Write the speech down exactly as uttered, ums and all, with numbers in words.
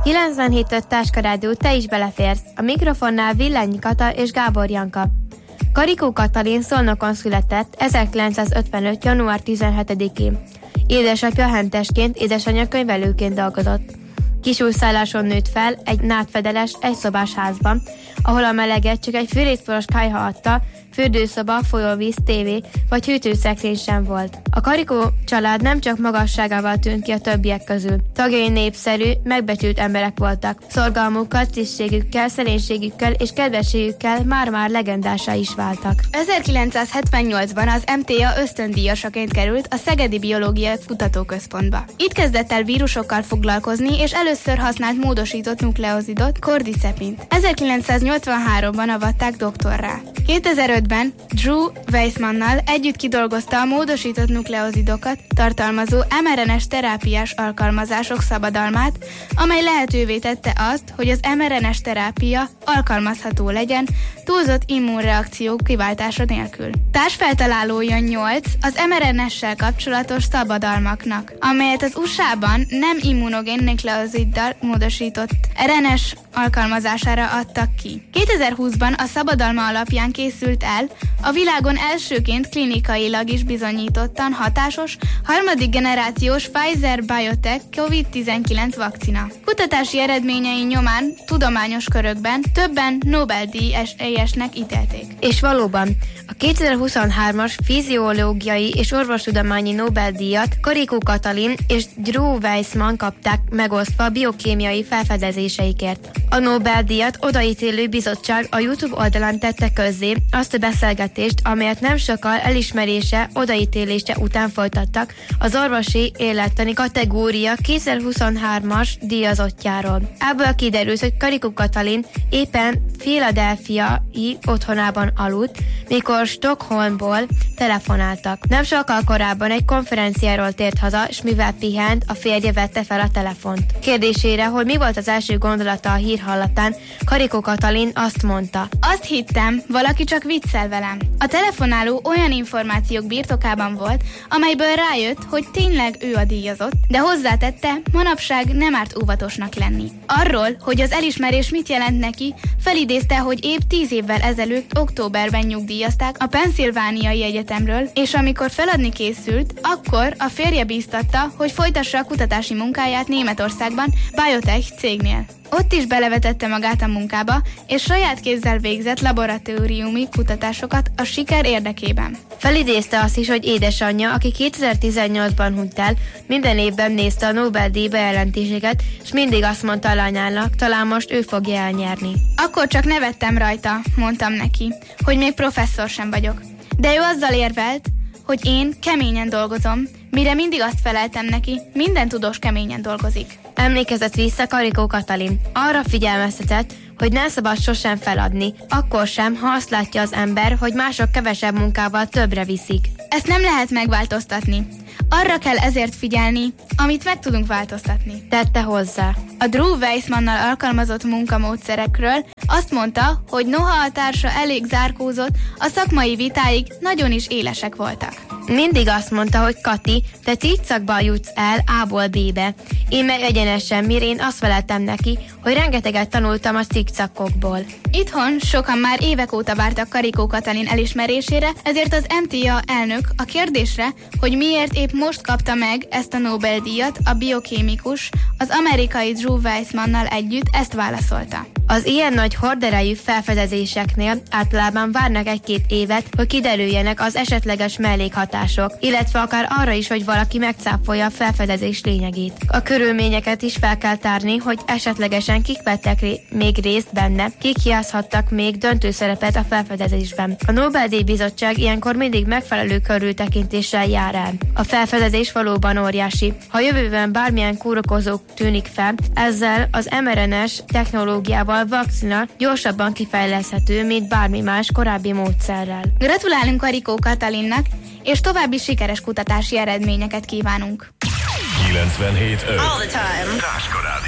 kilencvenhét öt Táska Rádió, te is beleférsz. A mikrofonnál Villányi Kata és Gábor Janka. Karikó Katalin Szolnokon született ezerkilencszázötvenöt. január tizenhetedikén. Édesapja hentesként, édesanyja könyvelőként dolgozott. Kisújszálláson nőtt fel egy nádfedeles, egyszobás házban, ahol a meleget csak egy fűrészporos kályha adta, fürdőszoba, folyóvíz, tévé vagy hűtőszekrény sem volt. A Karikó család nem csak magasságával tűnt ki a többiek közül. Tagjai népszerű, megbecsült emberek voltak. Szorgalmukkal, tisztségükkel, szerénységükkel és kedvességükkel már-már legendásá is váltak. ezerkilencszázhetvennyolcban az em té á ösztöndíjasaként került a Szegedi Biológiai Kutatóközpontba. Itt kezdett el vírusokkal foglalkozni, és először használt módosított nukleozidot, kordicepint. ezerkilencszáznyolcvanháromban avatták doktorrá. kétezer-ötben Drew Weissmannal együtt kidolgozta a módosított nukleozidokat tartalmazó em er en es terápiás alkalmazások szabadalmát, amely lehetővé tette azt, hogy az em er en es terápia alkalmazható legyen túlzott immunreakciók kiváltása nélkül. Társfeltalálója nyolc az em er en essel kapcsolatos szabadalmaknak, amelyet az u es á-ban nem immunogén nukleoziddal módosított er en es alkalmazására adtak ki. kétezer-húszban a szabadalma alapján készült el a világon elsőként klinikailag is bizonyítottan hatásos harmadik generációs Pfizer-BioNTech kovid tizenkilenc vakcina. Kutatási eredményei nyomán tudományos körökben többen Nobel-díj esélyesnek ítélték. És valóban, a kétezer-huszonhármas fiziológiai és orvostudományi Nobel-díjat Karikó Katalin és Drew Weissmann kapták megosztva biokémiai felfedezéseikért. A Nobel-díjat odaítélő bizottság a YouTube oldalán tette közzé azt a beszélgetést, amelyet nem sokkal elismerése, odaítélése után folytattak az orvosi élettani kategória kétezer-huszonhármas díjazottjáról. Ebből kiderült, hogy Karikó Katalin éppen philadelphiai otthonában aludt, mikor Stockholmból telefonáltak. Nem sokkal korábban egy konferenciáról tért haza, és mivel pihent, a férje vette fel a telefont. Kérdésére, hogy mi volt az első gondolata a hír hallatán, Karikó Katalin azt mondta: Azt hittem, valaki csak viccel velem. A telefonáló olyan információk birtokában volt, amelyből rájött, hogy tényleg ő a díjazott, de hozzátette, manapság nem árt óvatosnak lenni. Arról, hogy az elismerés mit jelent neki, felidézte, hogy épp tíz évvel ezelőtt októberben nyugdíjazták a Pennsylvániai Egyetemről, és amikor feladni készült, akkor a férje bíztatta, hogy folytassa a kutatási munkáját Németországban, BioNTech cégnél. Ott is belevetette magát a munkába, és saját kézzel végzett laboratóriumi kutatásokat a siker érdekében. Felidézte azt is, hogy édesanyja, aki kétezer-tizennyolcban hunyt el, minden évben nézte a Nobel-díj bejelentéseket, és mindig azt mondta a lányának, talán most ő fogja elnyerni. Akkor csak nevettem rajta, mondtam neki, hogy még professzor sem vagyok. De ő azzal érvelt, hogy én keményen dolgozom, mire mindig azt feleltem neki, minden tudós keményen dolgozik. Emlékezett vissza Karikó Katalin. Arra figyelmeztetett, hogy nem szabad sosem feladni, akkor sem, ha azt látja az ember, hogy mások kevesebb munkával többre viszik. Ezt nem lehet megváltoztatni. Arra kell ezért figyelni, amit meg tudunk változtatni. Tette hozzá. A Drew Weissmannal alkalmazott munkamódszerekről azt mondta, hogy noha a társa elég zárkózott, a szakmai vitáig nagyon is élesek voltak. Mindig azt mondta, hogy Kati, te cikcakba jutsz el A-ból B-be. Én meg egyenesen, mire én azt feleltem neki, hogy rengeteget tanultam a cikcakokból. Itthon sokan már évek óta vártak Karikó Katalin elismerésére, ezért az em té á elnök a kérdésre, hogy miért épp most kapta meg ezt a Nobel-díjat a biokémikus, az amerikai Drew Weissmannal együtt ezt válaszolta. Az ilyen nagy horderejű felfedezéseknél általában várnak egy-két évet, hogy kiderüljenek az esetleges mellékhatások, illetve akár arra is, hogy valaki megcáfolja a felfedezés lényegét. A körülményeket is fel kell tárni, hogy esetlegesen kik vettek ré- még részt benne, kik játszhattak még döntő szerepet a felfedezésben. A Nobel-díj bizottság ilyenkor mindig megfelelő körültekintéssel jár el. A felfedezés valóban óriási. Ha jövőben bármilyen kórokozó tűnik fel, ezzel az em er en es technológiával vakcina gyorsabban kifejleszthető, mint bármi más korábbi módszerrel. Gratulálunk Karikó Katalinnak, és további sikeres kutatási eredményeket kívánunk. kilencvenhét öt